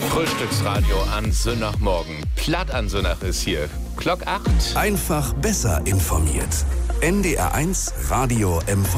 Frühstücksradio am Sonntagmorgen. Platt an Sonntag ist hier. Glock 8. Einfach besser informiert. NDR1 Radio MV.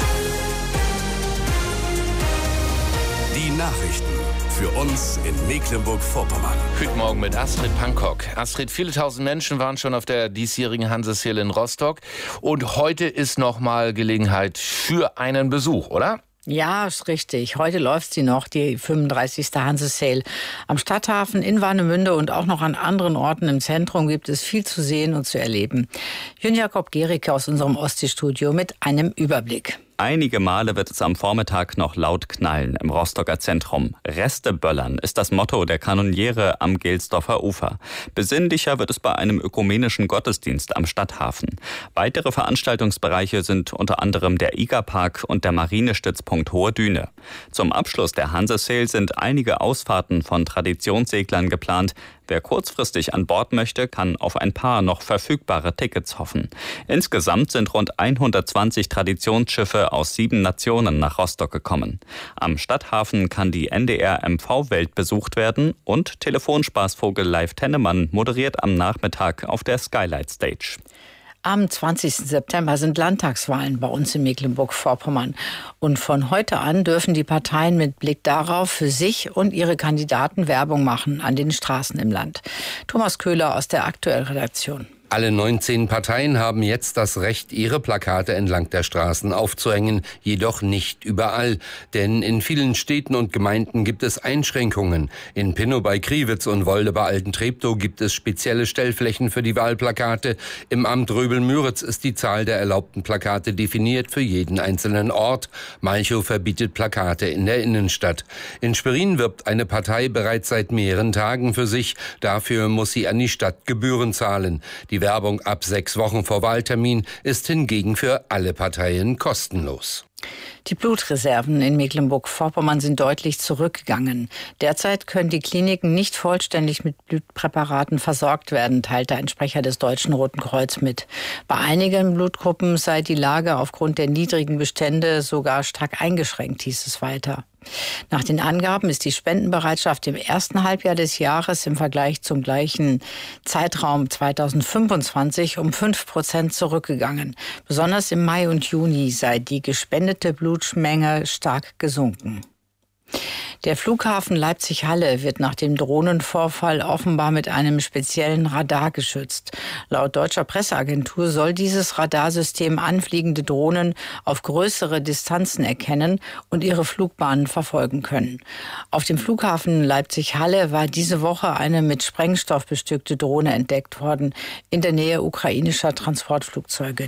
Die Nachrichten für uns in Mecklenburg-Vorpommern. Guten Morgen mit Astrid Pankok. Astrid, viele tausend Menschen waren schon auf der diesjährigen Hanse-Sale in Rostock. Und heute ist nochmal Gelegenheit für einen Besuch, oder? Ja, ist richtig. Heute läuft sie noch, die 35. Hanse-Sale. Am Stadthafen in Warnemünde und auch noch an anderen Orten im Zentrum gibt es viel zu sehen und zu erleben. Jürgen Jakob Gericke aus unserem Ostsee-Studio mit einem Überblick. Einige Male wird es am Vormittag noch laut knallen im Rostocker Zentrum. Reste böllern ist das Motto der Kanoniere am Gelsdorfer Ufer. Besinnlicher wird es bei einem ökumenischen Gottesdienst am Stadthafen. Weitere Veranstaltungsbereiche sind unter anderem der Igerpark und der Marinestützpunkt Hohe Düne. Zum Abschluss der Hanse-Sale sind einige Ausfahrten von Traditionsseglern geplant. Wer kurzfristig an Bord möchte, kann auf ein paar noch verfügbare Tickets hoffen. Insgesamt sind rund 120 Traditionsschiffe aus 7 Nationen nach Rostock gekommen. Am Stadthafen kann die NDR-MV-Welt besucht werden und Telefonspaßvogel Leif Tennemann moderiert am Nachmittag auf der Skylight Stage. Am 20. September sind Landtagswahlen bei uns in Mecklenburg-Vorpommern. Und von heute an dürfen die Parteien mit Blick darauf für sich und ihre Kandidaten Werbung machen an den Straßen im Land. Thomas Köhler aus der Aktuell-Redaktion. Alle 19 Parteien haben jetzt das Recht, ihre Plakate entlang der Straßen aufzuhängen, jedoch nicht überall. Denn in vielen Städten und Gemeinden gibt es Einschränkungen. In Pinnow bei Kriwitz und Wolde bei Altentreptow gibt es spezielle Stellflächen für die Wahlplakate. Im Amt Röbel-Müritz ist die Zahl der erlaubten Plakate definiert für jeden einzelnen Ort. Malchow verbietet Plakate in der Innenstadt. In Schwerin wirbt eine Partei bereits seit mehreren Tagen für sich. Dafür muss sie an die Stadt Gebühren zahlen. Die Werbung ab 6 Wochen vor Wahltermin ist hingegen für alle Parteien kostenlos. Die Blutreserven in Mecklenburg-Vorpommern sind deutlich zurückgegangen. Derzeit können die Kliniken nicht vollständig mit Blutpräparaten versorgt werden, teilte ein Sprecher des Deutschen Roten Kreuz mit. Bei einigen Blutgruppen sei die Lage aufgrund der niedrigen Bestände sogar stark eingeschränkt, hieß es weiter. Nach den Angaben ist die Spendenbereitschaft im ersten Halbjahr des Jahres im Vergleich zum gleichen Zeitraum 2025 um 5% zurückgegangen. Besonders im Mai und Juni sei die gespendete Blutmenge stark gesunken. Der Flughafen Leipzig-Halle wird nach dem Drohnenvorfall offenbar mit einem speziellen Radar geschützt. Laut deutscher Presseagentur soll dieses Radarsystem anfliegende Drohnen auf größere Distanzen erkennen und ihre Flugbahnen verfolgen können. Auf dem Flughafen Leipzig-Halle war diese Woche eine mit Sprengstoff bestückte Drohne entdeckt worden in der Nähe ukrainischer Transportflugzeuge.